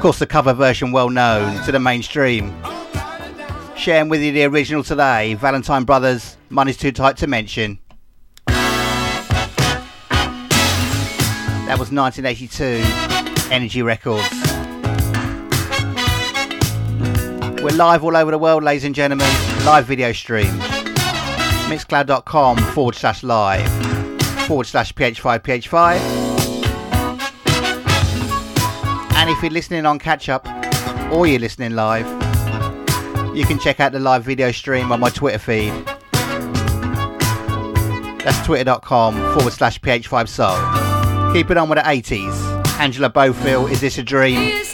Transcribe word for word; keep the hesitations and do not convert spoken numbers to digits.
course, the cover version well known to the mainstream. Sharing with you the original today, Valentine Brothers, Money's Too Tight to Mention. That was nineteen eighty-two, Energy Records. We're live all over the world, ladies and gentlemen. Live video stream. Mixcloud.com forward slash live forward slash PH5PH5. And if you're listening on catch up or you're listening live, you can check out the live video stream on my Twitter feed. That's twitter.com forward slash PH5Soul. Keep it on with the eighties. Angela Bofill, Is This a Dream?